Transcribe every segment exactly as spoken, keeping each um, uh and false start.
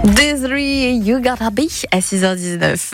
Desiree et You Gotta Be à six heures dix-neuf.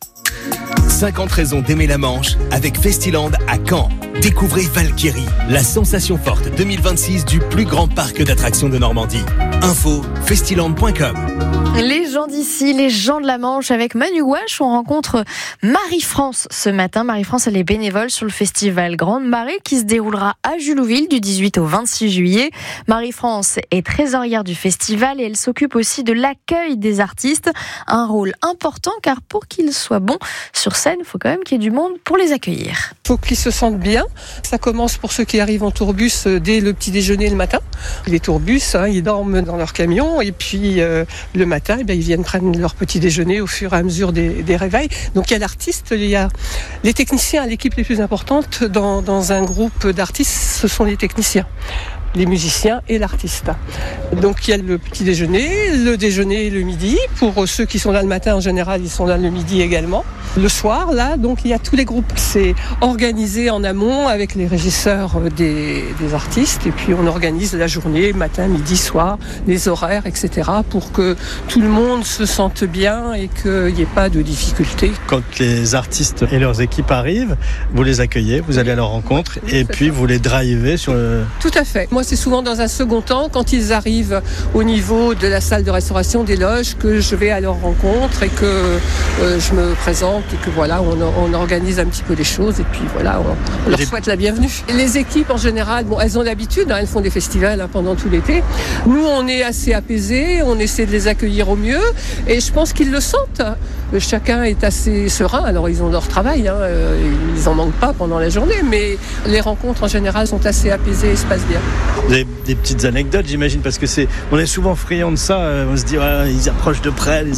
cinquante raisons d'aimer la Manche avec Festiland à Caen. Découvrez Valkyrie, la sensation forte deux mille vingt-six du plus grand parc d'attractions de Normandie. Info festiland point com. Les gens d'ici, les gens de la Manche, avec Manu Gouache, on rencontre Marie-France ce matin. Marie-France, elle est bénévole sur le festival Grande Marée qui se déroulera à Julouville du dix-huit au vingt-six juillet. Marie-France est trésorière du festival et elle s'occupe aussi de l'accueil des artistes. Un rôle important car pour qu'ils soient bons sur scène, il faut quand même qu'il y ait du monde pour les accueillir. Il faut qu'ils se sentent bien. Ça commence pour ceux qui arrivent en tourbus dès le petit déjeuner le matin. Les tourbus, hein, ils dorment dans leur camion et puis euh, le matin, eh bien, ils viennent prendre leur petit déjeuner au fur et à mesure des, des réveils. Donc il y a l'artiste, il y a les techniciens. L'équipe les plus importante dans, dans un groupe d'artistes, ce sont les techniciens, les musiciens et l'artiste. Donc il y a le petit déjeuner, le déjeuner le midi. Pour ceux qui sont là le matin, en général, ils sont là le midi également. Le soir, là, donc il y a tous les groupes. C'est organisé en amont avec les régisseurs des, des artistes. Et puis on organise la journée, matin, midi, soir, les horaires, et cetera pour que tout le monde se sente bien et qu'il n'y ait pas de difficultés. Quand les artistes et leurs équipes arrivent, vous les accueillez, vous allez à leur rencontre et puis vous les drivez sur le... Tout à fait. Moi, c'est souvent dans un second temps, quand ils arrivent au niveau de la salle de restauration des loges, que je vais à leur rencontre et que euh, je me présente et que voilà, on, on organise un petit peu les choses et puis voilà, on, on leur souhaite la bienvenue. Et les équipes, en général, bon, elles ont l'habitude, hein, elles font des festivals hein, pendant tout l'été. Nous, on est assez apaisés, on essaie de les accueillir au mieux et je pense qu'ils le sentent. Chacun est assez serein. Alors, ils ont leur travail, hein, ils n'en manquent pas pendant la journée, mais les rencontres, en général, sont assez apaisées et se passent bien. Vous avez des petites anecdotes, j'imagine, parce que c'est, on est souvent friand de ça. On se dit, ouais, ils approchent de près. Les